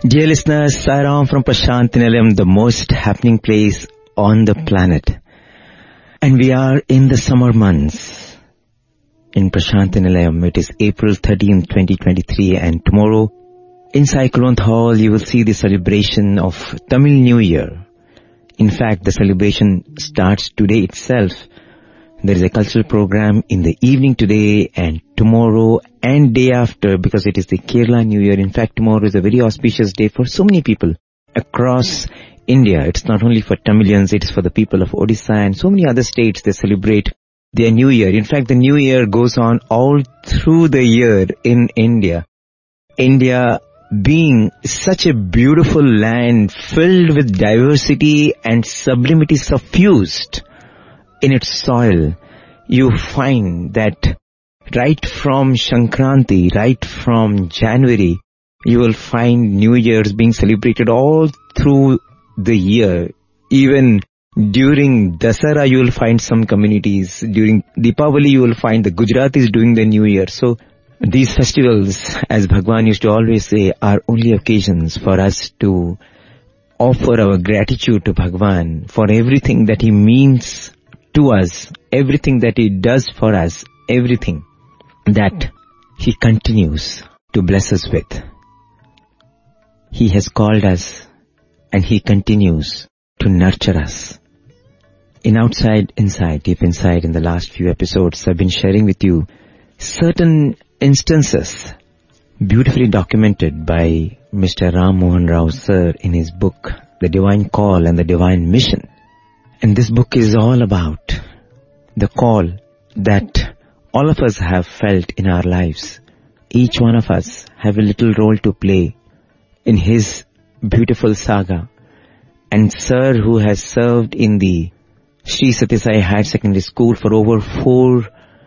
Dear listeners, Sairam from Prashant Nilayam, the most happening place on the planet. And we are in the summer months. In Prashant Nilayam, it is April 13, 2023, and tomorrow in Cyclone Hall you will see the celebration of Tamil New Year. In fact, the celebration starts today itself. There is a cultural program in the evening today and tomorrow and day after, because it is the Kerala New Year. In fact, tomorrow is a very auspicious day for so many people across India. It's not only for Tamilians, it is for the people of Odisha and so many other states. They celebrate their New Year. In fact, the New Year goes on all through the year in India. India being such a beautiful land filled with diversity and sublimity suffused in its soil, you find that right from Shankranti, right from January, you will find New Year's being celebrated all through the year. Even during Dasara, you will find some communities. During Deepavali, you will find the Gujaratis doing the New Year. So these festivals, as Bhagwan used to always say, are only occasions for us to offer our gratitude to Bhagwan for everything that he means to us, everything that he does for us, everything that he continues to bless us with. He has called us and he continues to nurture us. In Outside Inside, Deep Inside, in the last few episodes, I've been sharing with you certain instances beautifully documented by Mr. Ram Mohan Rao sir in his book, The Divine Call and the Divine Mission. And this book is all about the call that all of us have felt in our lives. Each one of us have a little role to play in his beautiful saga. And sir, who has served in the Sri Sathya Sai Higher Secondary School for over 4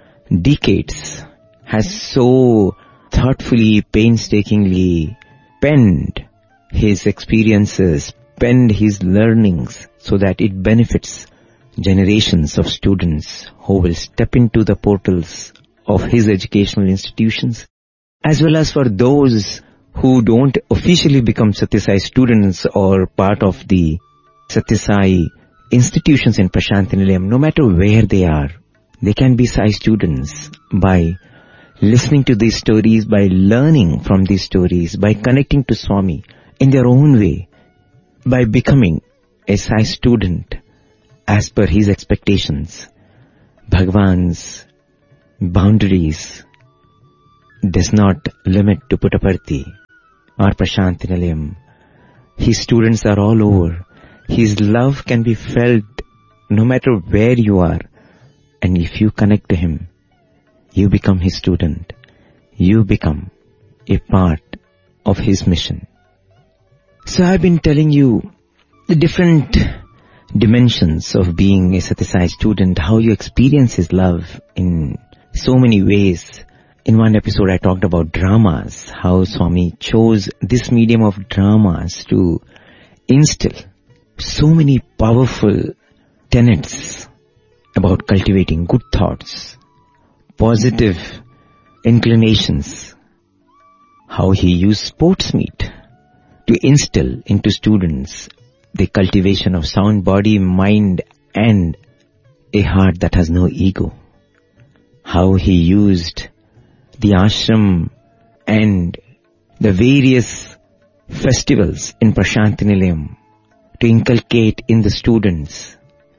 decades, has so thoughtfully, painstakingly penned his experiences, penned his learnings, so that it benefits generations of students who will step into the portals of his educational institutions, as well as for those who don't officially become Sathya Sai students or part of the Sathya Sai institutions in Prashant Nilayam. No matter where they are, they can be Sai students by listening to these stories, by learning from these stories, by connecting to Swami in their own way, by becoming a Sai student as per his expectations. Bhagwan's boundaries does not limit to Puttaparthi or Prashant Nilayam. His students are all over. His love can be felt no matter where you are. And if you connect to him, you become his student. You become a part of his mission. So I've been telling you the different dimensions of being a Sathya Sai student, how you experience his love in so many ways. In one episode I talked about dramas, how Swami chose this medium of dramas to instill so many powerful tenets about cultivating good thoughts, positive inclinations, how he used sports meet to instill into students the cultivation of sound body, mind and a heart that has no ego. How he used the ashram and the various festivals in Prashant Nilayam to inculcate in the students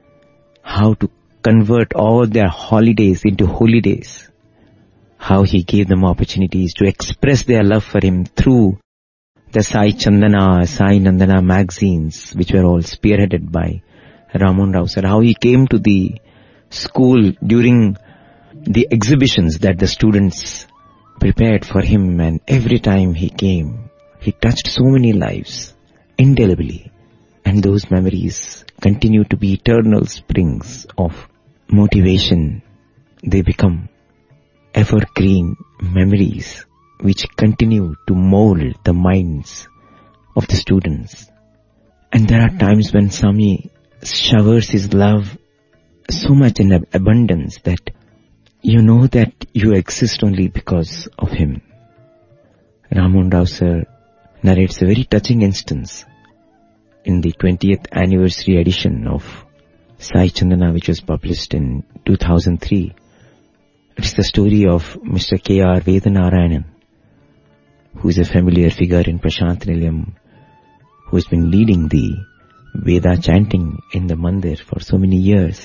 how to convert all their holidays into holy days. How he gave them opportunities to express their love for him through the Sai Chandana, Sai Nandana magazines, which were all spearheaded by Ramon Rao sir. How he came to the school during the exhibitions that the students prepared for him, and every time he came, he touched so many lives indelibly. And those memories continue to be eternal springs of motivation. They become evergreen memories which continue to mold the minds of the students. And there are times when Swami showers his love so much in abundance that you know that you exist only because of him. Ramon Rao sir narrates a very touching instance in the 20th anniversary edition of Sai Chandana, which was published in 2003. It is the story of Mr. K.R. Vedanarayanan, who is a familiar figure in Prashant Nilayam, who has been leading the Veda chanting in the mandir for so many years.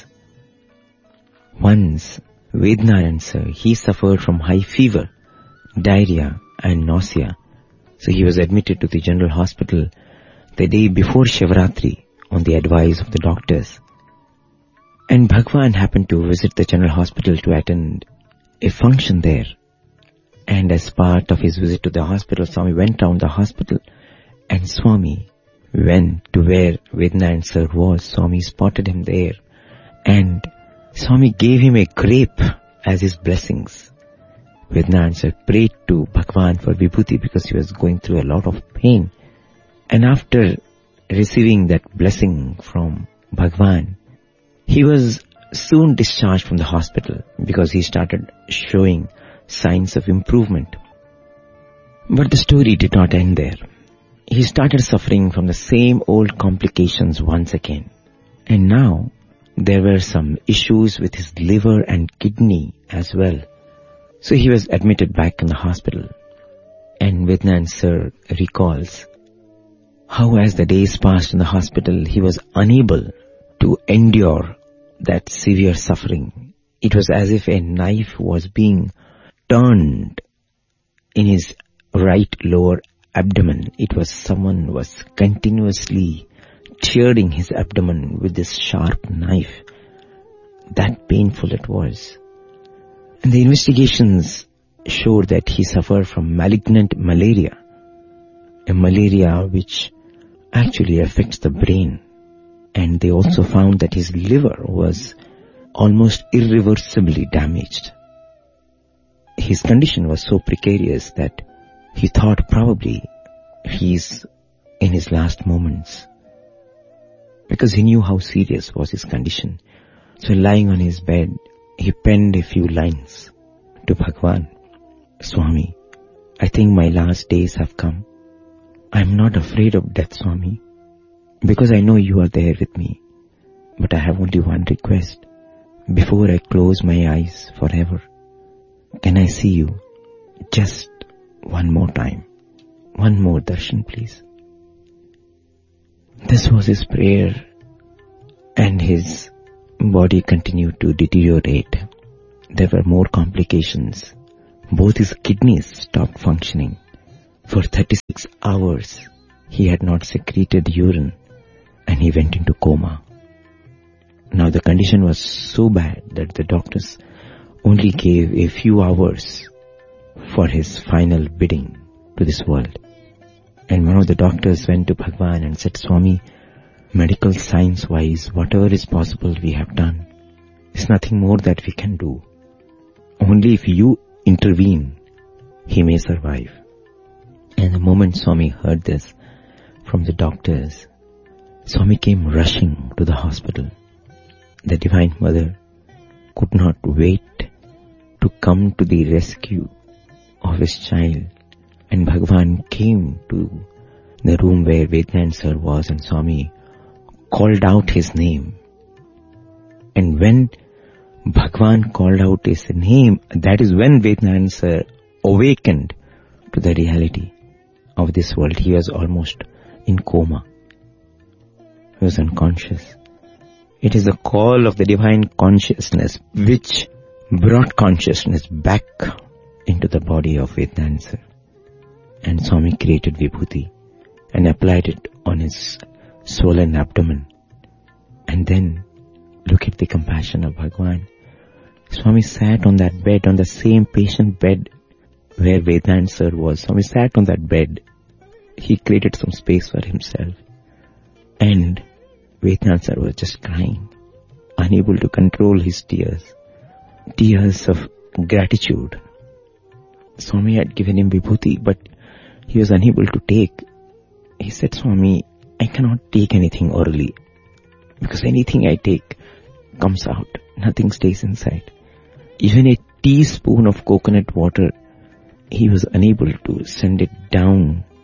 Once, Vedanarayan sir, he suffered from high fever, diarrhea and nausea. So he was admitted to the general hospital the day before Shivratri on the advice of the doctors. And Bhagwan happened to visit the general hospital to attend a function there. And as part of his visit to the hospital, Swami went down the hospital and Swami went to where Vedanarayan sir was. Swami spotted him there and Swami gave him a grape as his blessings. Vedanarayan sir prayed to Bhagwan for Vibhuti because he was going through a lot of pain. And after receiving that blessing from Bhagwan, he was soon discharged from the hospital because he started showing signs of improvement. But the story did not end there. He started suffering from the same old complications once again. And now there were some issues with his liver and kidney as well. So he was admitted back in the hospital. And Vedanarayan sir recalls how as the days passed in the hospital, he was unable to endure that severe suffering. It was as if a knife was being turned in his right lower abdomen. It was someone was continuously tearing his abdomen with this sharp knife. That painful it was. And the investigations showed that he suffered from malignant malaria, a malaria which actually affects the brain. And they also found that his liver was almost irreversibly damaged. His condition was so precarious that he thought probably he's in his last moments, because he knew how serious was his condition. So lying on his bed, he penned a few lines to Bhagwan. Swami, I think my last days have come. I am not afraid of death, Swami, because I know you are there with me. But I have only one request. Before I close my eyes forever, can I see you just one more time? One more darshan, please. This was his prayer, and his body continued to deteriorate. There were more complications. Both his kidneys stopped functioning. For 36 hours, he had not secreted urine, and he went into coma. Now the condition was so bad that the doctors only gave a few hours for his final bidding to this world. And one of the doctors went to Bhagwan and said, Swami, medical science wise, whatever is possible we have done. There's nothing more that we can do. Only if you intervene, he may survive. And the moment Swami heard this from the doctors, Swami came rushing to the hospital. The Divine Mother could not wait to come to the rescue of his child. And Bhagwan came to the room where Vedanarayan sir was, and Swami called out his name. And when Bhagwan called out his name, that is when Vedanarayan sir awakened to the reality of this world. He was almost in coma. He was unconscious. It is the call of the divine consciousness which brought consciousness back into the body of Vedanarayan sir. And Swami created Vibhuti and applied it on his swollen abdomen. And then look at the compassion of Bhagwan. Swami sat on that bed, on the same patient bed where Vedanarayan sir was. Swami sat on that bed. He created some space for himself. And Vedanarayan sir was just crying, unable to control his tears. Tears of gratitude. Swami had given him Vibhuti, but he was unable to take. He said, Swami, I cannot take anything orally, because anything I take comes out. Nothing stays inside. Even a teaspoon of coconut water, he was unable to send it down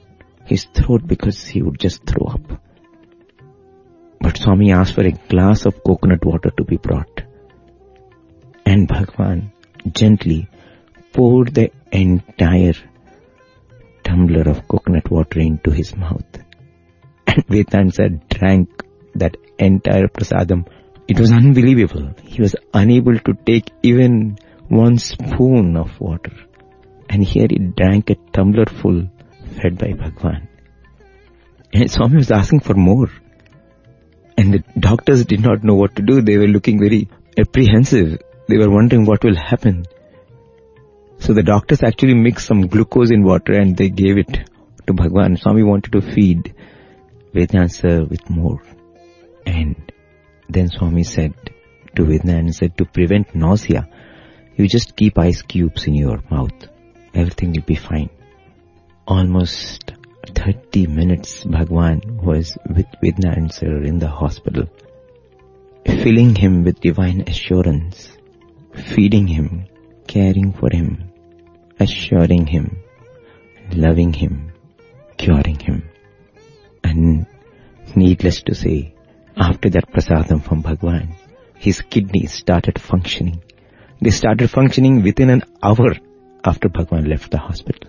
his throat because he would just throw up. But Swami asked for a glass of coconut water to be brought. And Bhagwan gently poured the entire tumbler of coconut water into his mouth. And Vedanta drank that entire prasadam. It was unbelievable. He was unable to take even one spoon of water. And here he drank a tumbler full, fed by Bhagwan. And Swami was asking for more. And the doctors did not know what to do. They were looking very apprehensive. They were wondering what will happen. So the doctors actually mixed some glucose in water and they gave it to Bhagwan. Swami wanted to feed Vedanta with more. And then Swami said to Vedanta, to prevent nausea, you just keep ice cubes in your mouth. Everything will be fine. Almost 30 minutes Bhagwan was with Vedanta in the hospital, filling him with divine assurance, feeding him, caring for him, assuring him, loving him, curing him. And needless to say, after that prasadam from Bhagwan, his kidneys started functioning. They started functioning within an hour after Bhagwan left the hospital.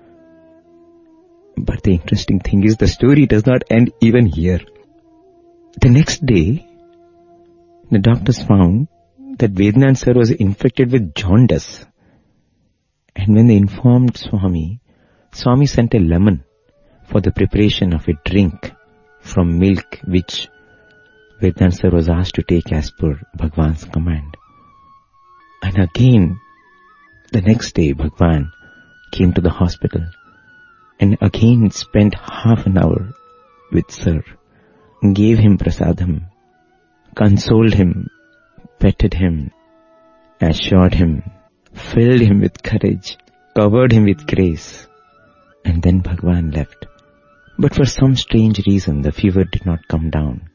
But the interesting thing is the story does not end even here. The next day, the doctors found that Vedanta sir was infected with jaundice. And when they informed Swami, Swami sent a lemon for the preparation of a drink from milk which Vedanta sir was asked to take as per Bhagwan's command. And again, the next day Bhagwan came to the hospital and again spent half an hour with Sir, gave him prasadam, consoled him, petted him, assured him, filled him with courage, covered him with grace. And then Bhagwan left. But for some strange reason, the fever did not come down.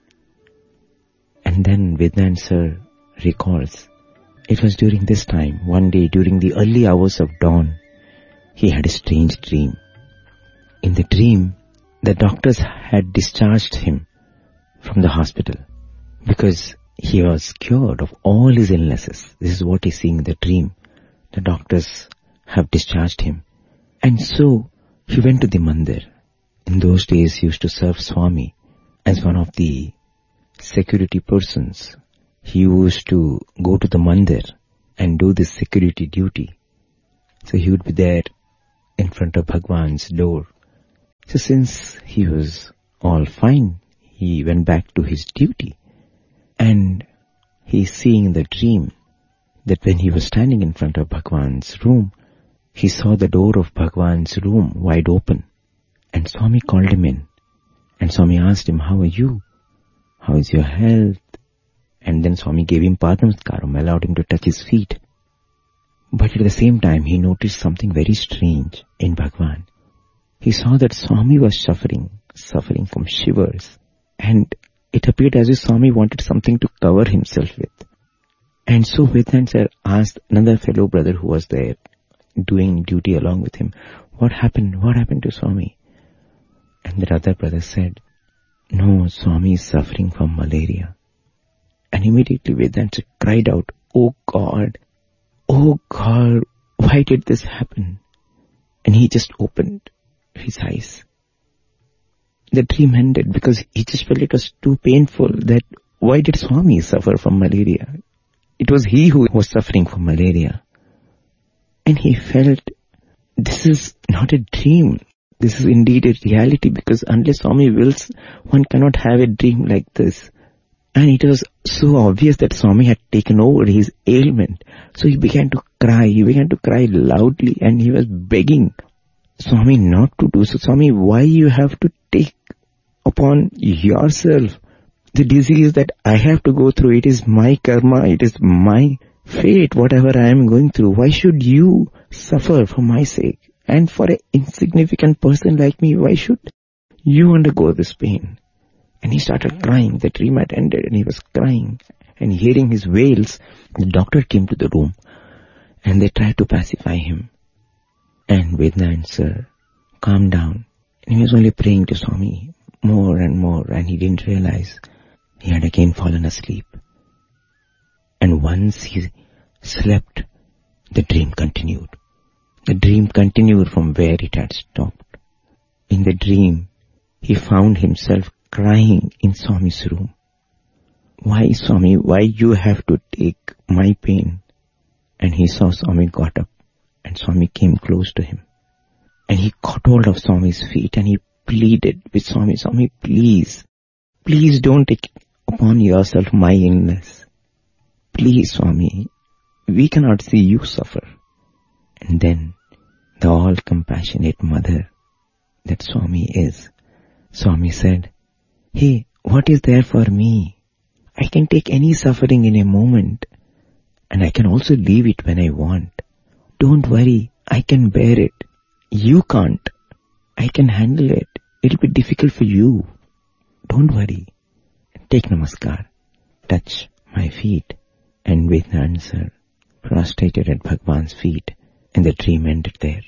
And then Vedanta Sir recalls, it was during this time, one day during the early hours of dawn, he had a strange dream. In the dream, the doctors had discharged him from the hospital because he was cured of all his illnesses. This is what he's seeing in the dream. The doctors have discharged him. And so, he went to the mandir. In those days, he used to serve Swami as one of the security persons. He used to go to the mandir and do this security duty. So he would be there in front of Bhagwan's door. So since he was all fine, he went back to his duty. And he's seeing in the dream that when he was standing in front of Bhagwan's room, he saw the door of Bhagwan's room wide open. And Swami called him in. And Swami asked him, how are you? How is your health? And then Swami gave him Padnamaskaram, allowed him to touch his feet. But at the same time, he noticed something very strange in Bhagwan. He saw that Swami was suffering from shivers. And it appeared as if Swami wanted something to cover himself with. And so Vedanta asked another fellow brother who was there, doing duty along with him, what happened? What happened to Swami? And the other brother said, no, Swami is suffering from malaria. And immediately Vedanta cried out, oh God, why did this happen? And he just opened his eyes. The dream ended because he just felt it was too painful that why did Swami suffer from malaria? It was he who was suffering from malaria. And he felt, this is not a dream. This is indeed a reality because unless Swami wills, one cannot have a dream like this. And it was so obvious that Swami had taken over his ailment. So he began to cry. He began to cry loudly and he was begging Swami not to do so. Swami, why you have to take upon yourself the disease that I have to go through? It is my karma. It is my fate, whatever I am going through. Why should you suffer for my sake? And for an insignificant person like me, why should you undergo this pain? And he started crying. The dream had ended and he was crying. And hearing his wails, the doctor came to the room and they tried to pacify him. And Vedanta sir calmed down And he was only praying to Swami more and more, and he didn't realize he had again fallen asleep. And once he slept, the dream continued. The dream continued from where it had stopped. In the dream, he found himself crying in Swami's room. Why, Swami, why you have to take my pain? And he saw Swami got up, and Swami came close to him. And he caught hold of Swami's feet and he pleaded with Swami, Swami, please don't take upon yourself my illness. Please, Swami, we cannot see you suffer. And then the all-compassionate mother that Swami is, Swami said, hey, what is there for me? I can take any suffering in a moment, and I can also leave it when I want. Don't worry, I can bear it. You can't. I can handle it. It'll be difficult for you. Don't worry. Take namaskar. Touch my feet. And Vednant sir prostrated at Bhagwan's feet, and the dream ended there.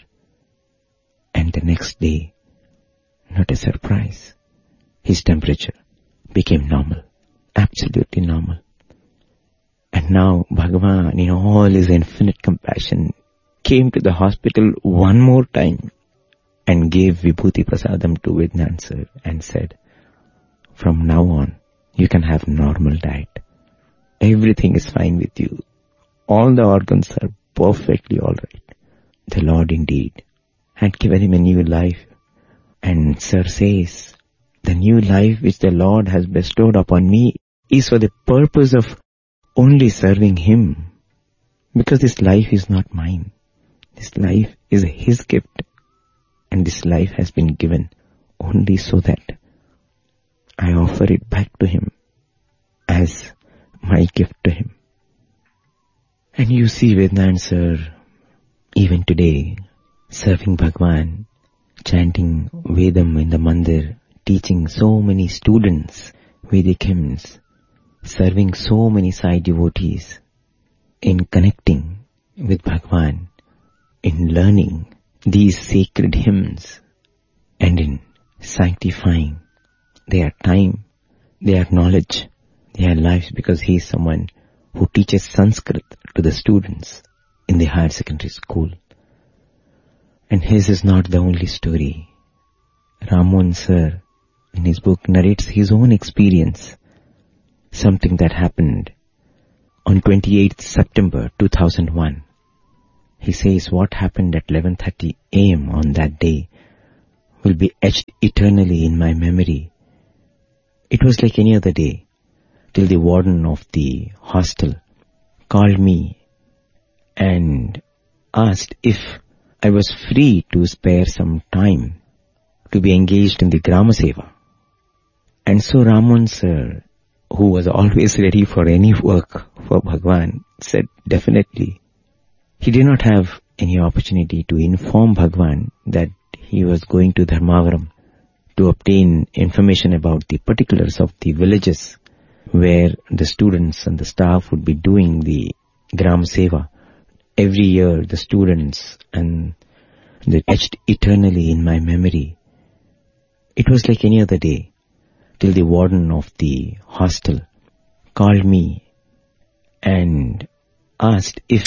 And the next day, not a surprise, his temperature became normal. Absolutely normal. And now Bhagwan, in all his infinite compassion, came to the hospital one more time and gave Vibhuti Prasadam to Vednant sir and said, from now on, you can have normal diet. Everything is fine with you. All the organs are perfectly all right. The Lord indeed had given him a new life. And sir says, the new life which the Lord has bestowed upon me is for the purpose of only serving him. Because this life is not mine. This life is his gift. And this life has been given only so that I offer it back to him as my gift to him. And you see Vednant sir, even today, serving Bhagwan, chanting Vedam in the mandir, teaching so many students Vedic hymns, serving so many Sai devotees, in connecting with Bhagwan, in learning these sacred hymns, and in sanctifying their time, their knowledge, their lives, because he is someone who teaches Sanskrit to the students in the higher secondary school. And his is not the only story. Ramon sir, in his book, narrates his own experience, something that happened on 28th September 2001. He says what happened at 11:30 a.m. on that day will be etched eternally in my memory. It was like any other day, till the warden of the hostel called me and asked if I was free to spare some time to be engaged in the Grama Seva. And so Ramon sir, who was always ready for any work for Bhagwan, said definitely. He did not have any opportunity to inform Bhagwan that he was going to Dharmavaram to obtain information about the particulars of the villages where the students and the staff would be doing the Gram Seva. Every year the students and they etched eternally in my memory. It was like any other day, till the warden of the hostel called me and asked if